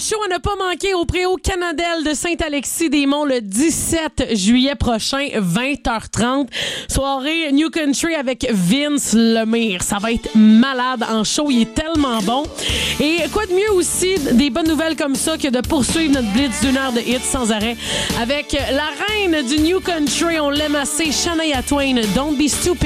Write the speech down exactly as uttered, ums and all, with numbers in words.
show à ne pas manquer au Préau Canadel de Saint-Alexis-des-Monts le dix-sept juillet prochain, vingt heures trente. Soirée New Country avec Vince Lemire. Ça va être malade en show. Il est tellement bon. Et quoi de mieux aussi, des bonnes nouvelles comme ça que de poursuivre notre blitz d'une heure de hits sans arrêt avec la reine du New Country. On l'aime assez, Shania Twain. Don't be stupid.